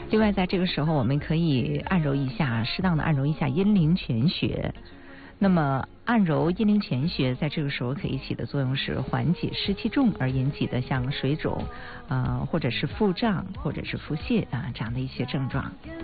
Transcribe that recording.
另外，在这个时候，我们可以按揉一下，适当的按揉一下阴陵泉穴。那么，按揉阴陵泉穴，在这个时候可以起的作用是缓解湿气重而引起的像水肿，或者是腹胀，或者是腹泻这样的一些症状。